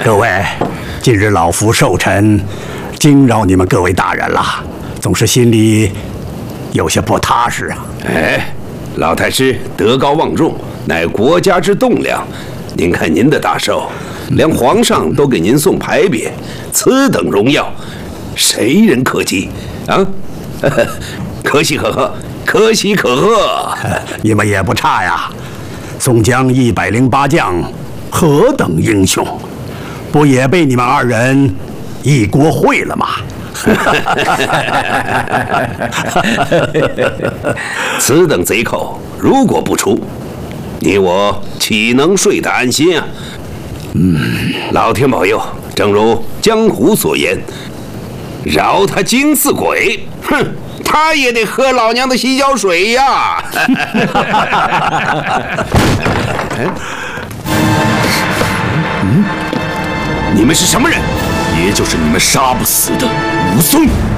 各位，今日老夫寿辰，惊扰你们各位大人了，总是心里有些不踏实啊。 哎，老太师德高望重，乃国家之栋梁。您看您的大寿，连皇上都给您送牌匾，此等荣耀，谁人可及啊？可喜可贺，可喜可贺！ 你们也不差呀，宋江108将，何等英雄，不也被你们2人一锅烩了吗？ 此等贼寇，如果不出，你我岂能睡得安心啊？老天保佑，正如江湖所言，饶他精似鬼，哼，他也得喝老娘的洗脚水呀！你们是什么人？ 也就是你们杀不死的武松。